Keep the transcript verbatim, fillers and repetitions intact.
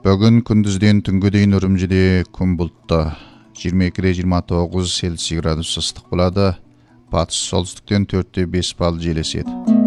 Бүгін күндізден түнгі дейін Үрімжіде күн бұлтты. жиырма екі жиырма тоғыз Цельсий градус ыстық болады. Батыс солтүстіктен төрт бес балл жел еседі.